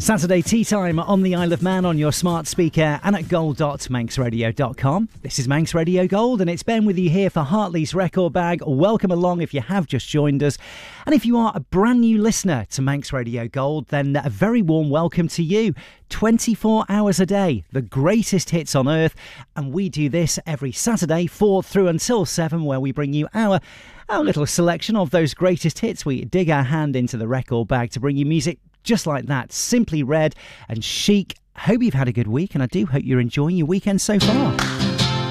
Saturday tea time on the Isle of Man on your smart speaker and at gold.manxradio.com. This is Manx Radio Gold and it's Ben with you here for Hartley's Record Bag. Welcome along if you have just joined us. And if you are a brand new listener to Manx Radio Gold, then a very warm welcome to you. 24 hours a day, the greatest hits on earth. And we do this every Saturday, 4 through until 7, where we bring you our little selection of those greatest hits. We dig our hand into the record bag to bring you music just like that, Simply Red and Chic. Hope you've had a good week, and I do hope you're enjoying your weekend so far.